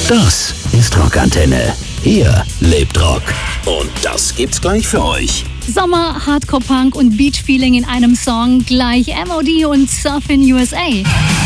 Das ist Rockantenne. Hier lebt Rock. Und das gibt's gleich für euch. Sommer, Hardcore-Punk und Beach-Feeling in einem Song. Gleich MOD und Surfin' USA.